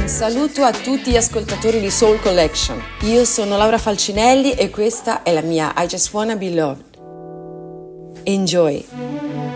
saluto a tutti gli ascoltatori di Soul Collection. Io sono Laura Falcinelli e questa è la mia I Just Wanna Be Loved. Enjoy!